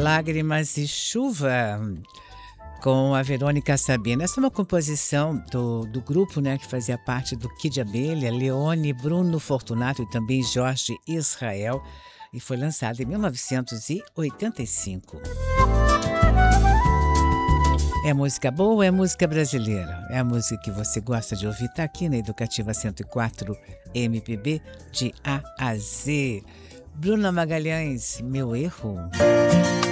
Lágrimas e Chuva, com a Verônica Sabina. Essa é uma composição do grupo, né, que fazia parte do Kid Abelha, Leone, Bruno Fortunato e também Jorge Israel, e foi lançada em 1985. É música boa, é música brasileira. É a música que você gosta de ouvir. Tá aqui na Educativa 104 MPB de A a Z. Bruna Magalhães, Meu Erro.